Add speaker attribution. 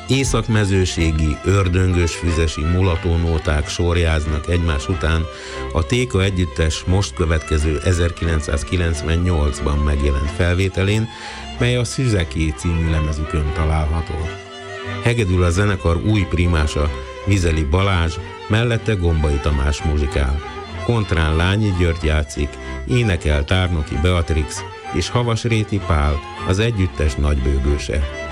Speaker 1: Északmezőségi, ördöngös füzesi mulatónóták sorjáznak egymás után a Téka együttes most következő 1998-ban megjelent felvételén, mely a Szüzeki című lemezükön található. Hegedül a zenekar új primása, Vizeli Balázs, mellette Gombai Tamás muzsikál. Kontrán Lányi György játszik, énekel Tárnoki Beatrix és Havasréti Pál, az együttes nagybőgőse.